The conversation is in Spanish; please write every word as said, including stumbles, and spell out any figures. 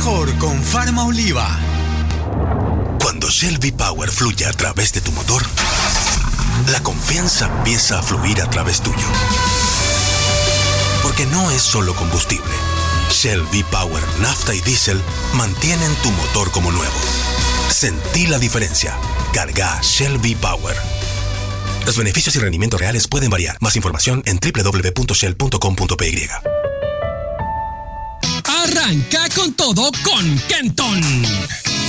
mejor con Pharma Oliva. Cuando Shell V-Power fluye a través de tu motor, la confianza empieza a fluir a través tuyo. Porque no es solo combustible. Shell V-Power, nafta y diésel mantienen tu motor como nuevo. Sentí la diferencia. Carga Shell V-Power. Los beneficios y rendimientos reales pueden variar. Más información en doble u doble u doble u punto shell punto com punto p y. Arranca con todo con Kenton.